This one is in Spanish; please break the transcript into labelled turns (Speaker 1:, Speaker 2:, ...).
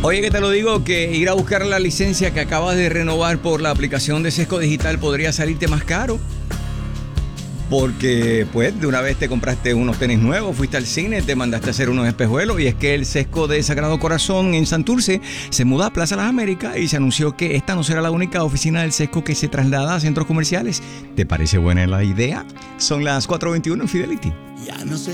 Speaker 1: Oye, que te lo digo, que ir a buscar la licencia que acabas de renovar por la aplicación de Sesco Digital podría salirte más caro. Porque, pues, de una vez te compraste unos tenis nuevos, fuiste al cine, te mandaste a hacer unos espejuelos. Y es que el Sesco de Sagrado Corazón en Santurce se muda a Plaza Las Américas y se anunció que esta no será la única oficina del Sesco que se traslada a centros comerciales. ¿Te parece buena la idea? Son las 4:21 en Fidelity.
Speaker 2: Ya no sé